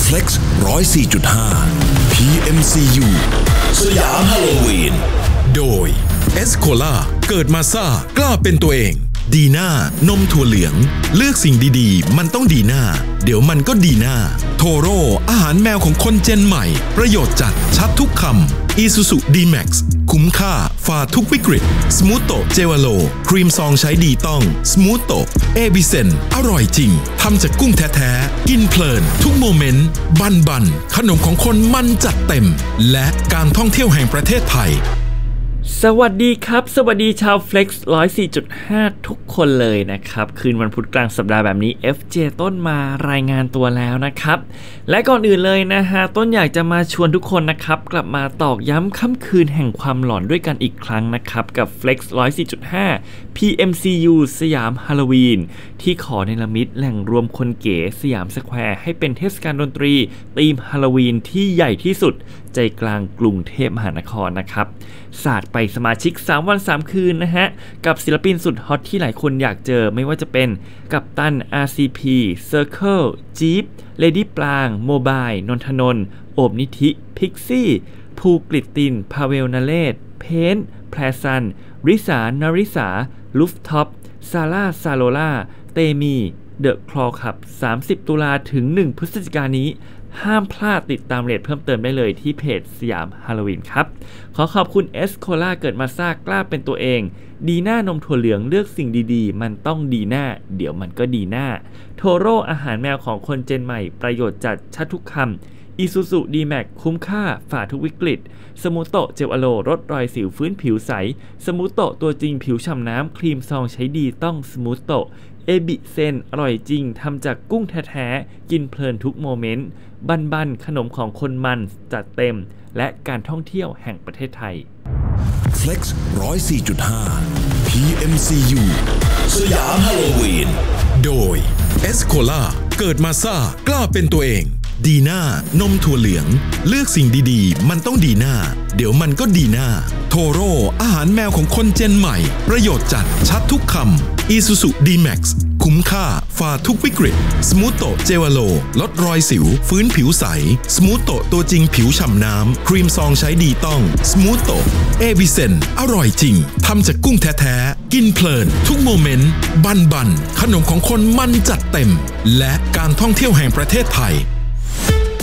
Flex 104.5 PMCU สยามฮาโลวีนโดยเอสโคล่าเกิดมาซ่ากล้าเป็นตัวเองดีน่านมถั่วเหลืองเลือกสิ่งดีๆมันต้องดีน่าเดี๋ยวมันก็ดีน่าโทโร่อาหารแมวของคนเจนใหม่ประโยชน์จัดชัดทุกคำ Isuzu D-Max คุ้มค่าฝ่าทุกวิกฤตสมูทโตเจวาโลครีมซองใช้ดีต้องสมูทโตเอบิเซนอร่อยจริงทำจากกุ้งแท้ๆกินเพลินทุกโมเมนต์บันขนมของคนมันจัดเต็มและการท่องเที่ยวแห่งประเทศไทยสวัสดีครับสวัสดีชาว Flex 104.5 ทุกคนเลยนะครับคืนวันพุธกลางสัปดาห์แบบนี้ FJ ต้นมารายงานตัวแล้วนะครับและก่อนอื่นเลยนะฮะต้นอยากจะมาชวนทุกคนนะครับกลับมาตอกย้ำค่ำคืนแห่งความหลอนด้วยกันอีกครั้งนะครับกับ Flex 104.5 PMCU สยามฮาโลวีนที่ขอเนรมิตแหล่งรวมคนเก๋สยามสแควร์ให้เป็นเทศกาลดนตรีธีมฮาโลวีนที่ใหญ่ที่สุดใจกลางกรุงเทพมหานครนะครับศาสตร์ไปสมาชิก3วัน3คืนนะฮะกับศิลปินสุดฮอตที่หลายคนอยากเจอไม่ว่าจะเป็นกัปตัน RCP Circle Jeep Lady ปรางโมบายนนทนนท์โอบนิธิพิกซี่ภูกฤตตินพาเวลนเรศเพนแพรซันริสานริสาลูฟท็อปซาร่าซาโลล่าเตมีเดอะคลอคับ30ตุลาถึง1พฤศจิกายนนี้ห้ามพลาดติดตามเรทเพิ่มเติมได้เลยที่เพจสยามฮาโลวีนครับขอขอบคุณเอสโคล่าเกิดมาซ่ากล้าเป็นตัวเองดีน่านมถั่วเหลืองเลือกสิ่งดีๆมันต้องดีน่าเดี๋ยวมันก็ดีน่าโทโร่อาหารแมวของคนเจนใหม่ประโยชน์จัดชัดทุกคำIsuzu D-Max คุ้มค่าฝ่าทุกวิกฤตสมูโตเจลอโลลดรอยสิวฟื้นผิวใสสมูโตตัวจริงผิวฉ่ำน้ำครีมซองใช้ดีต้องสมูโตเอบิเซนอร่อยจริงทำจากกุ้งแท้ๆกินเพลินทุกโมเมนต์บันขนมของคนมันจัดเต็มและการท่องเที่ยวแห่งประเทศไทย Flex 104.5 PMCU สยามฮาโลวีนโดยเอสโคล่าเกิดมาซ่ากล้าเป็นตัวเองดีน่านมถั่วเหลืองเลือกสิ่งดีๆมันต้องดีน่าเดี๋ยวมันก็ดีน่าโทโร่อาหารแมวของคนเจนใหม่ประโยชน์จัดชัดทุกคำ Isuzu D-Max คุ้มค่าฝ่าทุกวิกฤตสมูทโตเจวาโลลดรอยสิวฟื้นผิวใสสมูทโตตัวจริงผิวฉ่ำน้ำครีมซองใช้ดีต้องสมูทโตเอบิเซนอร่อยจริงทำจากกุ้งแท้ๆกินเพลินทุกโมเมนต์บันขนมของคนมันจัดเต็มและการท่องเที่ยวแห่งประเทศไทย